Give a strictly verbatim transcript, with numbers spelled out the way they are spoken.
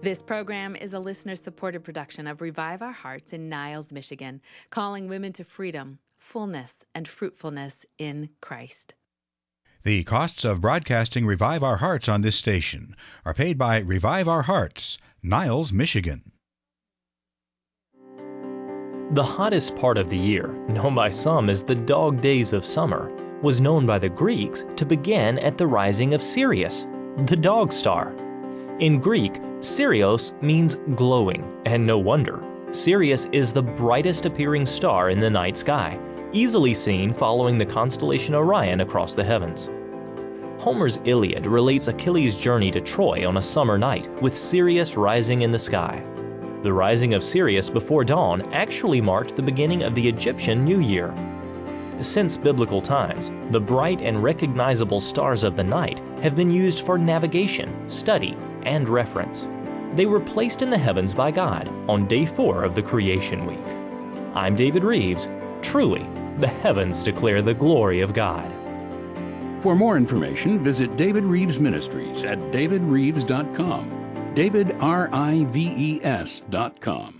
This program is a listener-supported production of Revive Our Hearts in Niles, Michigan, calling women to freedom, fullness, and fruitfulness in Christ. The costs of broadcasting Revive Our Hearts on this station are paid by Revive Our Hearts, Niles, Michigan. The hottest part of the year, known by some as the dog days of summer, was known by the Greeks to begin at the rising of Sirius, the dog star. In Greek, Sirios means glowing, and no wonder. Sirius is the brightest appearing star in the night sky, easily seen following the constellation Orion across the heavens. Homer's Iliad relates Achilles' journey to Troy on a summer night, with Sirius rising in the sky. The rising of Sirius before dawn actually marked the beginning of the Egyptian New Year. Since biblical times, the bright and recognizable stars of the night have been used for navigation, study, and reference. They were placed in the heavens by God on day four of the creation week. I'm David Reeves. Truly, the heavens declare the glory of God. For more information, visit David Reeves Ministries at david reeves dot com. David, R I V E S dot com.